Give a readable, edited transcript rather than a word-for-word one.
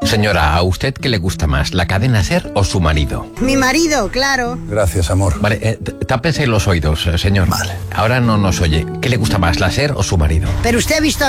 Señora, ¿a usted qué le gusta más, la cadena SER o su marido? Mi marido, claro. Gracias, amor. Vale, tápese los oídos, señor. Vale. Ahora no nos oye. ¿Qué le gusta más, la SER o su marido? Pero usted ha visto